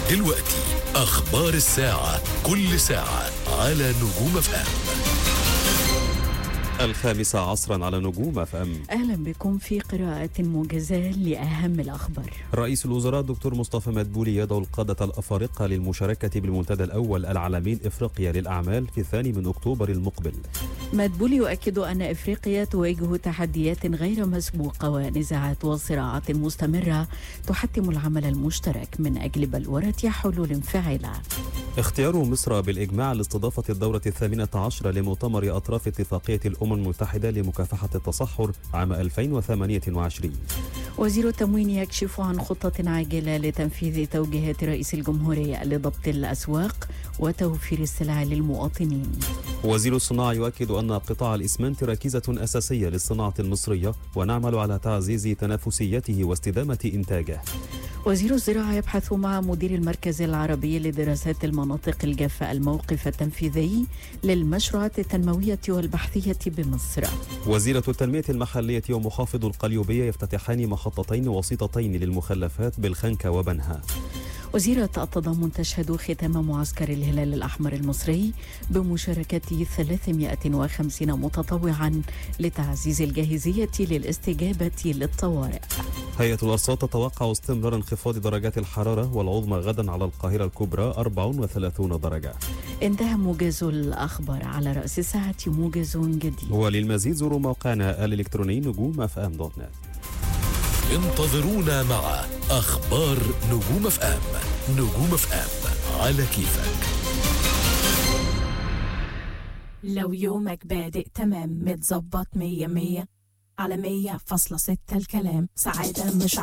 دلوقتي أخبار الساعة، كل ساعة على نجوم FM. 5:00 على نجوم FM. أهلا بكم في قراءة موجزة لأهم الأخبار. رئيس الوزراء الدكتور مصطفى مدبولي يدعو القادة الأفارقة للمشاركة بالمنتدى الأول العالمين إفريقيا للأعمال في 2 أكتوبر المقبل. مدبولي يؤكد أن إفريقيا تواجه تحديات غير مسبوقة ونزاعات وصراعات مستمرة تحتم العمل المشترك من أجل بلورة حلول فاعلة. اختيار مصر بالإجماع لاستضافة الدورة 18 لمؤتمر أطراف اتفاقية الأمم المتحدة لمكافحة التصحر عام 2028. وزير التموين يكشف عن خطة عاجلة لتنفيذ توجيهات رئيس الجمهورية لضبط الأسواق وتوفير السلع للمواطنين. وزير الصناعة يؤكد أن قطاع الإسمنت ركيزة أساسية للصناعة المصرية ونعمل على تعزيز تنافسيته واستدامة إنتاجه. وزير الزراعة يبحث مع مدير المركز العربي لدراسات المناطق الجافة الموقف التنفيذي للمشروعات التنموية والبحثية بمصر. وزيرة التنمية المحلية ومحافظ القليوبية يفتتحان محطتين وسيطتين للمخلفات بالخنكة وبنها. وزيرة التضامن تشهد ختام معسكر الهلال الأحمر المصري بمشاركة 350 متطوعا لتعزيز الجاهزية للاستجابة للطوارئ. هيئة الأرصاد تتوقع استمرار انخفاض درجات الحرارة والعظمى غدا على القاهرة الكبرى 34 درجة. انتهى موجز الأخبار. على رأس الساعة موجز جديد. وللمزيد زوروا موقعنا الإلكتروني نجوم.fm.net. انتظرونا مع أخبار نجوم FM. نجوم FM على كيفك. لو يومك بادئ تمام متظبط 100 على 100.6 الكلام سعادة مش